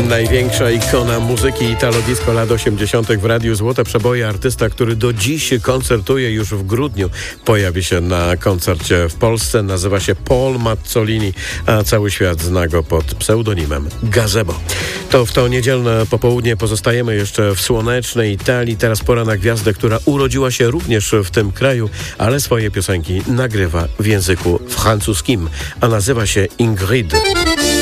Największa ikona muzyki italo-disco lat 80. w Radiu Złote Przeboje, artysta, który do dziś koncertuje, już w grudniu pojawi się na koncercie w Polsce. Nazywa się Paul Mazzolini, a cały świat zna go pod pseudonimem Gazebo. To w to niedzielne popołudnie pozostajemy jeszcze w słonecznej Italii. Teraz pora na gwiazdę, która urodziła się również w tym kraju, ale swoje piosenki nagrywa w języku francuskim, a nazywa się Ingrid.